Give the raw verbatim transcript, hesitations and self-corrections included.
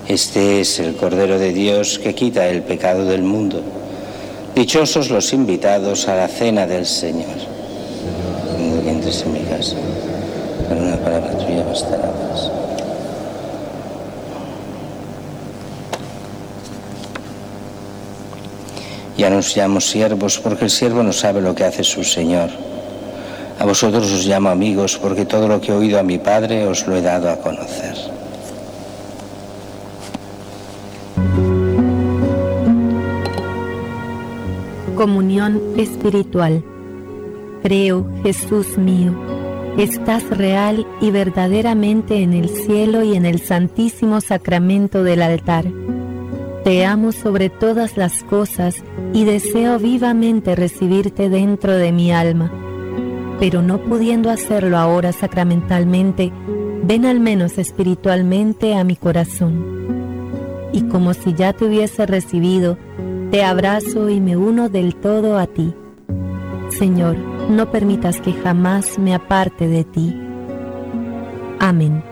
Este es el Cordero de Dios que quita el pecado del mundo. Dichosos los invitados a la cena del Señor. Cuando entres en mi casa, con una palabra tuya bastará más. Ya nos llamo siervos porque el siervo no sabe lo que hace su Señor. A vosotros os llamo amigos porque todo lo que he oído a mi Padre os lo he dado a conocer. Comunión espiritual. Creo, Jesús mío, estás real y verdaderamente en el cielo y en el santísimo sacramento del altar. Te amo sobre todas las cosas y deseo vivamente recibirte dentro de mi alma. Pero no pudiendo hacerlo ahora sacramentalmente, ven al menos espiritualmente a mi corazón. Y como si ya te hubiese recibido, te abrazo y me uno del todo a ti. Señor, no permitas que jamás me aparte de ti. Amén.